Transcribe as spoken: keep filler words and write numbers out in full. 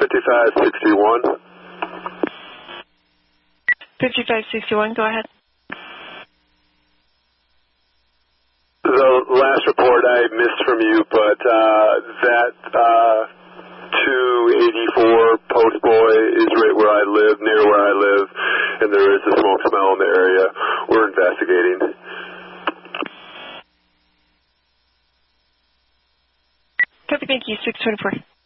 fifty-five sixty-one. fifty-five sixty-one, go ahead. The last report I missed from you, but uh, that uh, two eighty-four Post Boy is right where I live, near where I live, and there is a smoke smell in the area. We're investigating. Copy, thank you, six twenty-four.